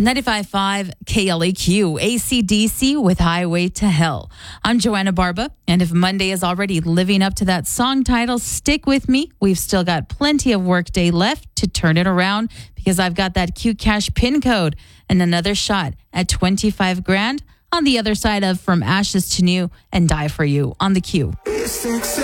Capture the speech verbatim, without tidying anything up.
ninety-five point five K L A Q, A C D C with Highway to Hell. I'm Joanna Barba, and if Monday is already living up to that song title, stick with me. We've still got plenty of workday left to turn it around because I've got that Q Cash pin code and another shot at twenty-five grand on the other side of From Ashes to New and Die For You on the Q.